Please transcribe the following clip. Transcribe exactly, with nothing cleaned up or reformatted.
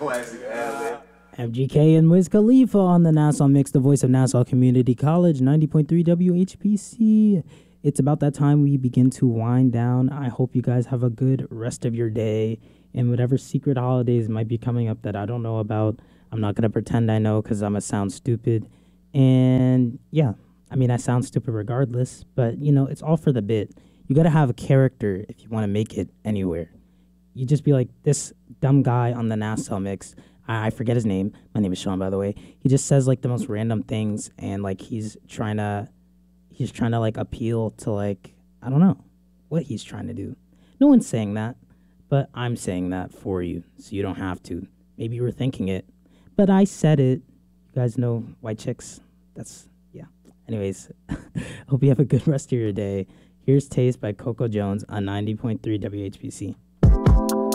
Classic ad-lib. M G K and Wiz Khalifa on the Nassau Mix, the voice of Nassau Community College, ninety point three W H P C. It's about that time we begin to wind down. I hope you guys have a good rest of your day and whatever secret holidays might be coming up that I don't know about. I'm not going to pretend I know because I'm going to sound stupid. And yeah, I mean, I sound stupid regardless, but you know, it's all for the bit. You got to have a character if you want to make it anywhere. You just be like this dumb guy on the Nassau Mix. I, I forget his name. My name is Sean, by the way. He just says like the most random things, and like he's trying to, he's trying to like appeal to like I don't know what he's trying to do. No one's saying that, but I'm saying that for you, so you don't have to. Maybe you were thinking it, but I said it. You guys know white chicks. That's yeah. Anyways, hope you have a good rest of your day. Here's Taste by Coco Jones on ninety point three W H P C.